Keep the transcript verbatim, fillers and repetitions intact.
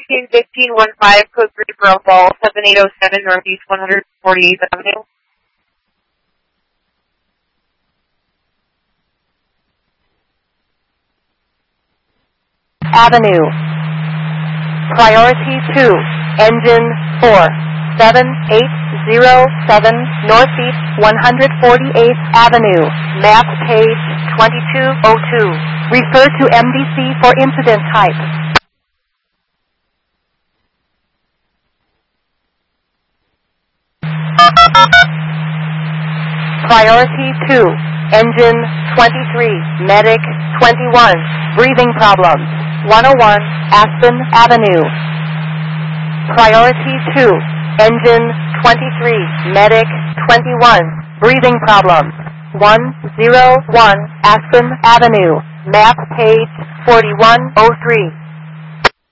fourteen fifteen one five, code three for a fall, seven eight oh seven Northeast one hundred forty-eighth Avenue. Avenue. Priority two, engine four seven eight zero seven Northeast one hundred forty-eighth Avenue, map page twenty-two oh two. Refer to M D C for incident type. Priority two, engine twenty-three, medic twenty-one, breathing problems, one oh one Aspen Avenue. Priority two, engine twenty-three, medic twenty-one, breathing problems, one oh one Aspen Avenue, map page forty-one oh three.